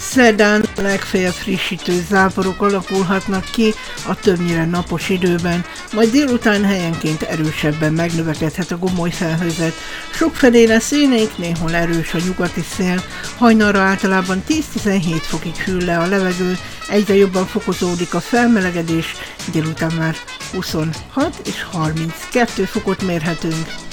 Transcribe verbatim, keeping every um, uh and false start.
Szerdán legfeljebb frissítő záporok alakulhatnak ki a többnyire napos időben, majd délután helyenként erősebben megnövekedhet a gomoly felhőzet. Sokfelé lesz élénk, néhol erős a nyugati szél, hajnalra általában tíz-tizenhét fokig hűl le a levegő, egyre jobban fokozódik a felmelegedés, délután már huszonhat és harminckettő fokot mérhetünk.